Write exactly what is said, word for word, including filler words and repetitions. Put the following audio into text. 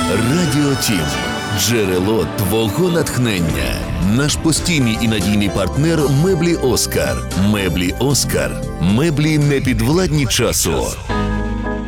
Радіо Тім. Джерело твого натхнення. Наш постійний і надійний партнер – меблі Оскар. Меблі Оскар. Меблі непідвладні часу.